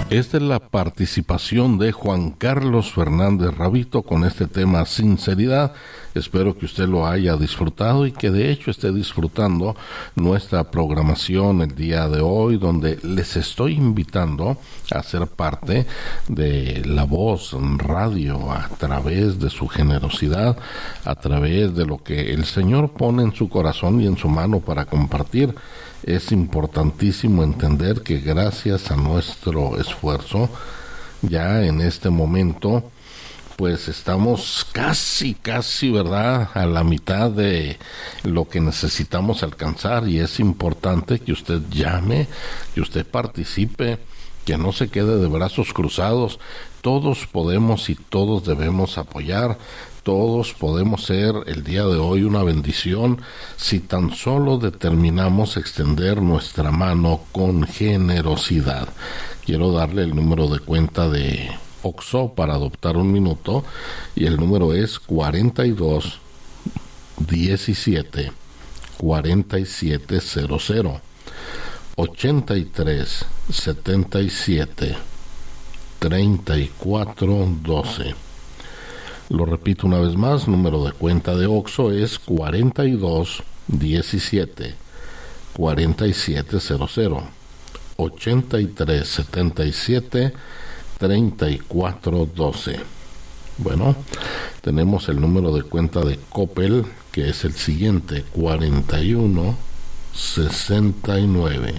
Esta es la participación de Juan Carlos Fernández Rabito con este tema Sinceridad. Espero que usted lo haya disfrutado y que de hecho esté disfrutando nuestra programación el día de hoy, donde les estoy invitando a ser parte de La Voz Radio a través de su generosidad, a través de lo que el Señor pone en su corazón y en su mano para compartir. Es importantísimo entender que gracias a nuestro esfuerzo, ya en este momento, pues estamos casi, ¿verdad?, a la mitad de lo que necesitamos alcanzar, y es importante que usted llame, que usted participe, que no se quede de brazos cruzados. Todos podemos y todos debemos apoyar. Todos podemos ser el día de hoy una bendición si tan solo determinamos extender nuestra mano con generosidad. Quiero darle el número de cuenta de OXXO para adoptar un minuto, y el número es 42 17 4700 83 77 34 12. Lo repito una vez más, número de cuenta de OXXO es 42 17 4700 83 77 34 12. Bueno, tenemos el número de cuenta de Coppel, que es el siguiente: 41 69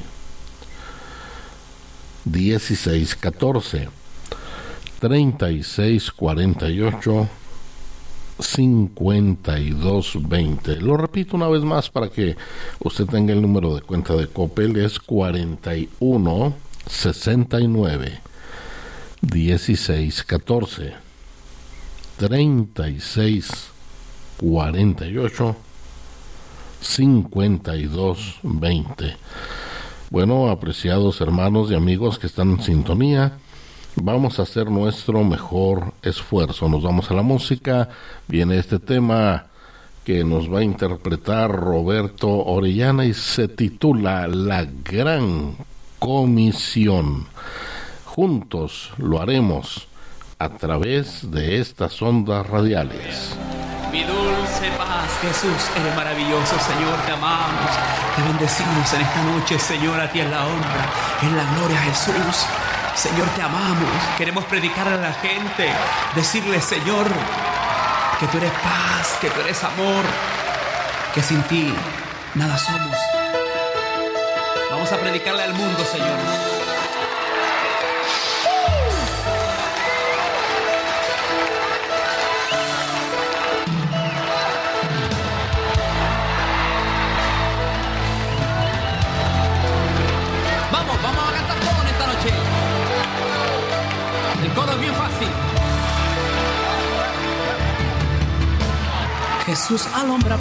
16 14 36 48 5220. Lo repito una vez más para que usted tenga el número de cuenta de Coppel. Es 41 69 16 14 36 48 52 20. Bueno, apreciados hermanos y amigos que están en sintonía, vamos a hacer nuestro mejor esfuerzo. Nos vamos a la música. Viene este tema que nos va a interpretar Roberto Orellana y se titula La Gran Comisión. Juntos lo haremos a través de estas ondas radiales. Mi dulce paz, Jesús, eres maravilloso, Señor, te amamos, te bendecimos en esta noche, Señor, a ti es la honra, es la gloria, Jesús. Señor, te amamos, queremos predicar a la gente, decirle, Señor, que tú eres paz, que tú eres amor, que sin ti nada somos. Vamos a predicarle al mundo, Señor. Vamos a cantar todo en esta noche. El coro es bien fácil. Jesús alumbra